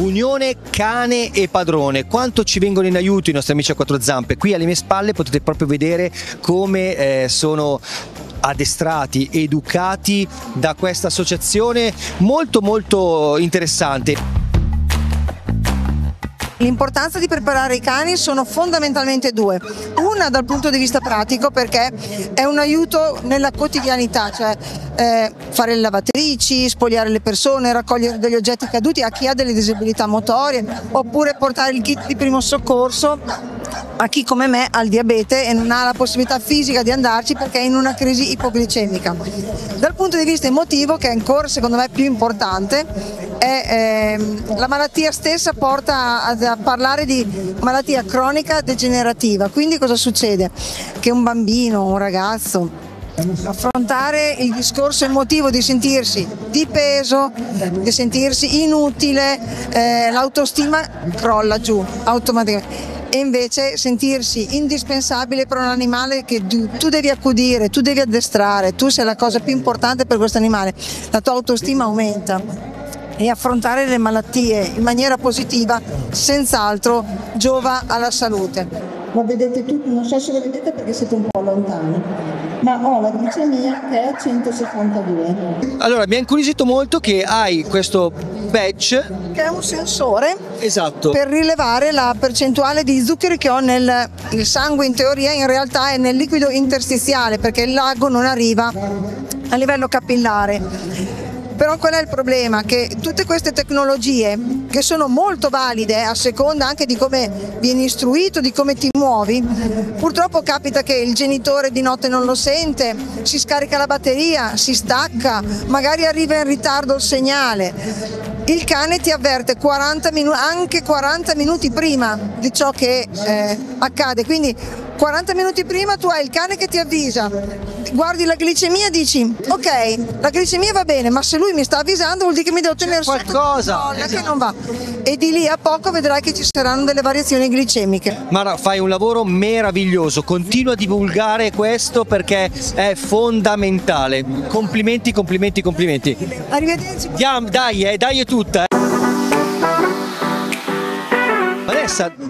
Unione cane e padrone, quanto ci vengono in aiuto i nostri amici a quattro zampe. Qui alle mie spalle potete proprio vedere come sono addestrati, educati da questa associazione molto interessante. L'importanza di preparare i cani sono fondamentalmente due. Una dal punto di vista pratico, perché è un aiuto nella quotidianità, cioè fare le lavatrici, spogliare le persone, raccogliere degli oggetti caduti a chi ha delle disabilità motorie, oppure portare il kit di primo soccorso a chi come me ha il diabete e non ha la possibilità fisica di andarci perché è in una crisi ipoglicemica. Dal punto di vista emotivo, che è ancora secondo me più importante, la malattia stessa porta a parlare di malattia cronica degenerativa. Quindi cosa succede? Che un bambino, un ragazzo, affrontare il discorso emotivo di sentirsi di peso, di sentirsi inutile, l'autostima crolla giù automaticamente. E invece sentirsi indispensabile per un animale che tu devi accudire, tu devi addestrare, tu sei la cosa più importante per questo animale, la tua autostima aumenta. E affrontare le malattie in maniera positiva senz'altro giova alla salute. Ma vedete tutti, non so se lo vedete perché siete un po' lontani, ma ho la glicemia che è a 162. Allora, mi ha incuriosito molto che hai questo badge, che è un sensore, esatto, per rilevare la percentuale di zuccheri che ho nel sangue. In teoria, in realtà è nel liquido interstiziale, perché il lago non arriva a livello capillare. Però qual è il problema? Che tutte queste tecnologie, che sono molto valide a seconda anche di come vieni istruito, di come ti muovi, purtroppo capita che il genitore di notte non lo sente, si scarica la batteria, si stacca, magari arriva in ritardo il segnale. Il cane ti avverte anche 40 minuti prima di ciò che accade, quindi 40 minuti prima tu hai il cane che ti avvisa, guardi la glicemia e dici ok, la glicemia va bene, ma se lui mi sta avvisando vuol dire che mi devo tenere qualcosa che non va, e di lì a poco vedrai che ci saranno delle variazioni glicemiche. Mara, fai un lavoro meraviglioso, continua a divulgare questo perché è fondamentale. Complimenti. Arrivederci. Dai è tutta. Vanessa,